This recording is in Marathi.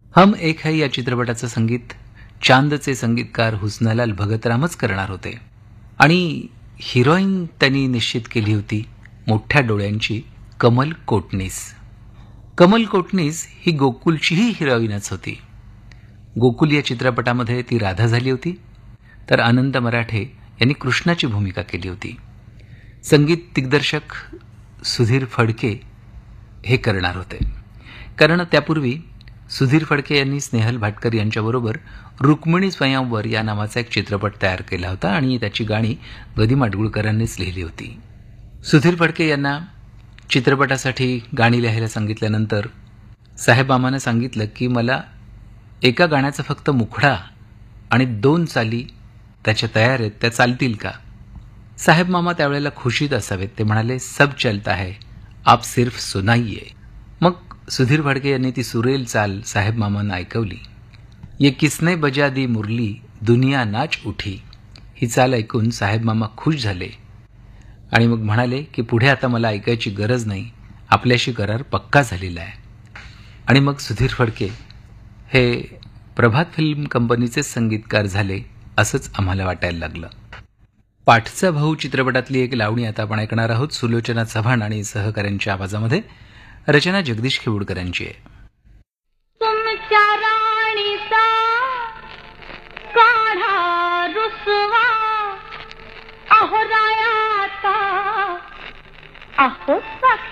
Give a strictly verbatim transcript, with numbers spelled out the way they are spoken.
हम एक है या चित्रपटाचं संगीत चांदचे संगीतकार हुस्नलाल भगतरामच करणार होते आणि हिरोईन त्यांनी निश्चित केली होती मोठ्या डोळ्यांची कमल कोटणीस. कमल कोटणीस ही गोकुलचीही हिरोईनच होती. गोकुल या चित्रपटामध्ये ती राधा झाली होती, तर अनंत मराठे यांनी कृष्णाची भूमिका केली होती. संगीत दिग्दर्शक सुधीर फडके हे करणार होते, कारण त्यापूर्वी सुधीर फडके यांनी स्नेहल भाटकर यांच्याबरोबर रुक्मिणी स्वयंवर या नावाचा एक चित्रपट तयार केला होता आणि त्याची गाणी ग दी माडगूळकरांनीच लिहिली होती. सुधीर फडके यांना चित्रपटासाठी गाणी लिहायला सांगितल्यानंतर साहेबमामानं सांगितलं की मला एका गाण्याचा फक्त मुखडा आणि दोन चाली त्याच्या तयार आहेत, त्या चालतील का? साहेबमामा त्यावेळेला खुशीत असावेत. ते म्हणाले, सब चलता है, आप सिर्फ सुनाइये. मग सुधीर फडके यांनी ती सुरेल चाल साहेबमामांना ऐकवली. ये किसने बजा दी मुरली, दुनिया नाच उठी. ही चाल ऐकून साहेबमामा खुश झाले आणि मग म्हणाले की पुढे आता मला ऐकायची गरज नाही, आपल्याशी करार पक्का झालेला आहे. आणि मग सुधीर फडके हे प्रभात फिल्म कंपनीचे संगीतकार झाले असंच आम्हाला वाटायला लागलं. पाठचा भाऊ चित्रपटातली एक लावणी आता आपण ऐकणार आहोत. सुलोचना चव्हाण आणि सहकाऱ्यांच्या आवाजामध्ये. रचना जगदीश खिवडकरांची आहे. तुमच्या राणीचा काढा रुसवा, अहो रायाता, अहो